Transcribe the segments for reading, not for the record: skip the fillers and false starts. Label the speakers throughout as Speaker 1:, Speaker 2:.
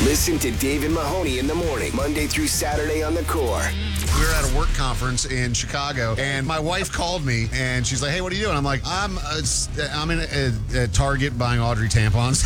Speaker 1: Listen to Dave and Mahoney in the morning, Monday through Saturday on The Core.
Speaker 2: We were at a work conference in Chicago, and my wife called me, and she's like, "Hey, what are you doing?" I'm like, "I'm in a Target buying Audrey tampons."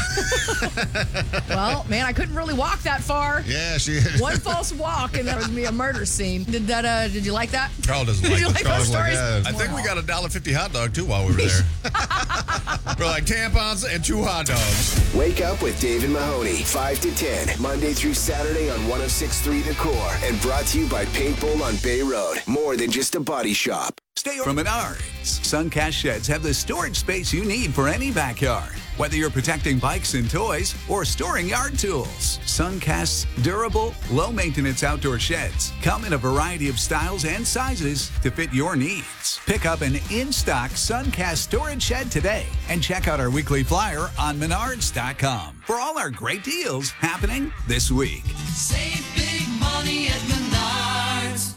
Speaker 3: Well, man, I couldn't really walk that far.
Speaker 2: Yeah, she.
Speaker 3: One false walk, and that would be a murder scene. Did you like that?
Speaker 4: Carl doesn't like
Speaker 3: Did you
Speaker 4: it.
Speaker 3: like
Speaker 2: Carl's
Speaker 3: those
Speaker 2: like,
Speaker 3: stories?
Speaker 2: yeah.
Speaker 4: I think we got a $1.50 hot dog, too, while we were there. We're like tampons and 2 hot dogs.
Speaker 1: Wake up with Dave and Mahoney, 5 to 10, Monday through Saturday on 106.3 The Core, and brought to you by Paintball on Bay Road. More than just a body shop.
Speaker 5: Stay from Menards. Suncast sheds have the storage space you need for any backyard. Whether you're protecting bikes and toys or storing yard tools, Suncast's durable, low-maintenance outdoor sheds come in a variety of styles and sizes to fit your needs. Pick up an in-stock Suncast storage shed today and check out our weekly flyer on Menards.com for all our great deals happening this week.
Speaker 6: Save big money at Menards.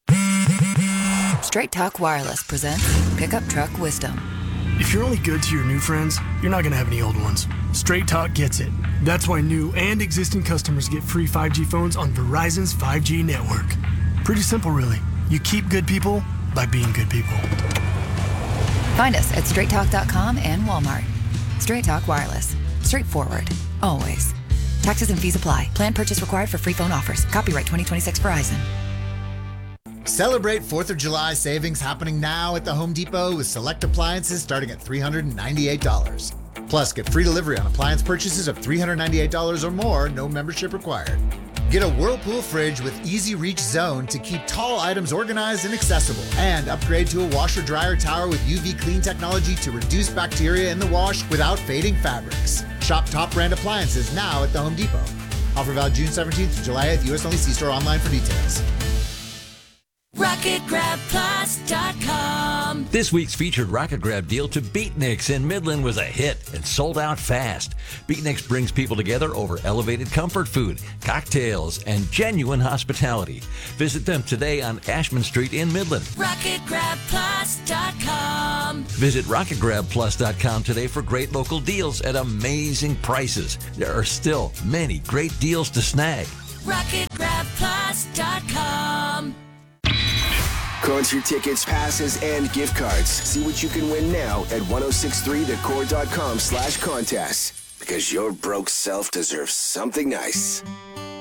Speaker 7: Straight Talk Wireless presents Pickup Truck Wisdom.
Speaker 8: If you're only good to your new friends, you're not going to have any old ones. Straight Talk gets it. That's why new and existing customers get free 5G phones on Verizon's 5G network. Pretty simple, really. You keep good people by being good people.
Speaker 7: Find us at straighttalk.com and Walmart. Straight Talk Wireless. Straightforward. Always. Taxes and fees apply. Plan purchase required for free phone offers. Copyright 2026 Verizon.
Speaker 9: Celebrate 4th of July savings happening now at the Home Depot with select appliances starting at $398. Plus, get free delivery on appliance purchases of $398 or more, no membership required. Get a Whirlpool fridge with easy reach zone to keep tall items organized and accessible. And upgrade to a washer-dryer tower with UV clean technology to reduce bacteria in the wash without fading fabrics. Shop top brand appliances now at the Home Depot. Offer valid June 17th to July 8th. U.S. only. See store online for details.
Speaker 6: RocketGrabPlus.com.
Speaker 10: This week's featured Rocket Grab deal to Beatniks in Midland was a hit and sold out fast. Beatniks brings people together over elevated comfort food, cocktails, and genuine hospitality. Visit them today on Ashman Street in Midland.
Speaker 6: RocketGrabPlus.com.
Speaker 10: Visit RocketGrabPlus.com today for great local deals at amazing prices. There are still many great deals to snag.
Speaker 6: RocketGrabPlus.com.
Speaker 1: Concert tickets, passes, and gift cards. See what you can win now at 1063thecore.com/contest. Because your broke self deserves something nice.